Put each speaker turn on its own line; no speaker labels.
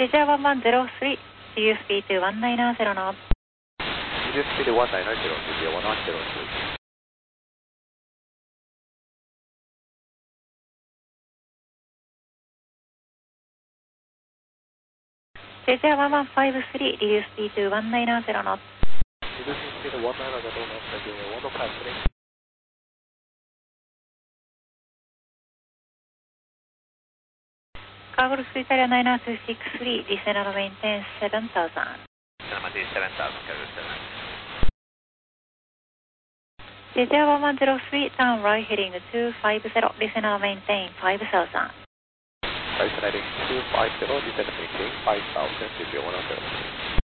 Cesar 1103, reduce speed to 190 knots.
Reduce speed to 190, Cesar 1103.
Cesar 1153, reduce speed to 190 knots.
Reducing speed to 190 knots, Cesar 1153.
Cargo Italia 90263, descend and maintain 7000.
Maintain 7000, Cargo 7.
Cesar 1103, turn right heading 250, descend and maintain 5000.
Right heading 250, descend and maintain 5000, Cesar 1103.